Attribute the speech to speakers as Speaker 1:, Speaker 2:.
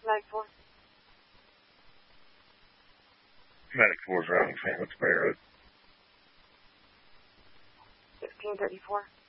Speaker 1: 94.
Speaker 2: Medic 4's routing St. Louis Bay Road.
Speaker 1: 1634.